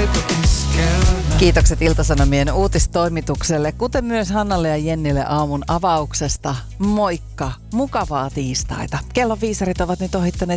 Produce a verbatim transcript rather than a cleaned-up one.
Kiitokset Ilta-Sanomien uutistoimitukselle, kuten myös Hannalle ja Jennille aamun avauksesta. Moikka! Mukavaa tiistaita. Kellon viisarit ovat nyt ohittaneet